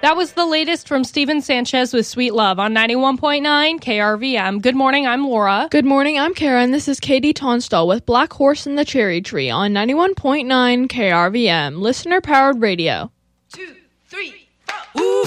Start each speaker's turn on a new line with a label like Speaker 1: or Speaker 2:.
Speaker 1: That was the latest from Steven Sanchez with Sweet Love on 91.9 KRVM. Good morning, I'm Laura.
Speaker 2: Good morning, I'm Karen. This is Katie Tonstall with Black Horse and the Cherry Tree on 91.9 KRVM, listener-powered radio.
Speaker 3: 2, 3, 4. Ooh.